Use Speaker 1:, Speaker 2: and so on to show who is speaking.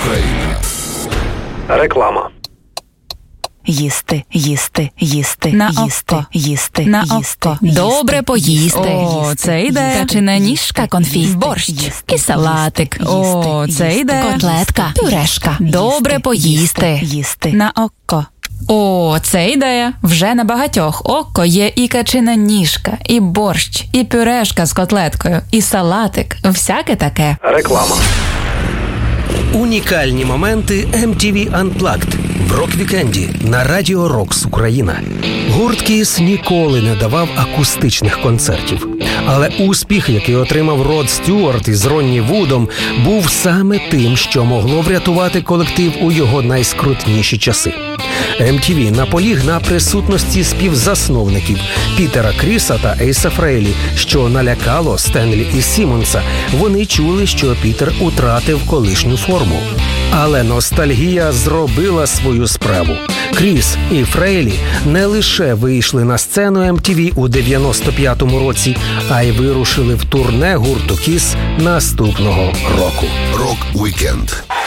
Speaker 1: Україна.
Speaker 2: Реклама.
Speaker 3: Їсти, їсти, їсти,
Speaker 4: На
Speaker 3: їсти,
Speaker 4: око.
Speaker 3: їсти,
Speaker 4: На
Speaker 3: їсти,
Speaker 4: око.
Speaker 3: їсти,
Speaker 4: Добре поїсти.
Speaker 3: їсти,
Speaker 4: О, це йде.
Speaker 3: Качана ніжка, конфі,
Speaker 4: Борщ.
Speaker 3: їсти,
Speaker 4: І салатик.
Speaker 3: їсти,
Speaker 4: О,
Speaker 3: їсти,
Speaker 4: це
Speaker 3: їсти,
Speaker 4: йде.
Speaker 3: котлетка,
Speaker 4: Пюрешка.
Speaker 3: їсти,
Speaker 4: Добре поїсти.
Speaker 3: їсти.
Speaker 4: На око. О, це ідея. Вже на багатьох око є і качина ніжка, і борщ, і пюрешка з котлеткою, і салатик. Всяке таке.
Speaker 2: Реклама.
Speaker 5: Унікальні моменти MTV Unplugged в рок-вікенді на Радіо Рокс Україна. Гурт Кіс ніколи не давав акустичних концертів. Але успіх, який отримав Род Стюарт із Ронні Вудом, був саме тим, що могло врятувати колектив у його найскрутніші часи. MTV наполіг на присутності співзасновників Пітера Кріса та Ейса Фрейлі, що налякало Стенлі і Сіммонса. Вони чули, що Пітер утратив колишню форму. Але ностальгія зробила свою справу. Кріс і Фрейлі не лише вийшли на сцену MTV у 95-му році, а й вирушили в турне гурту Кіс наступного року.
Speaker 1: Рок-вікенд.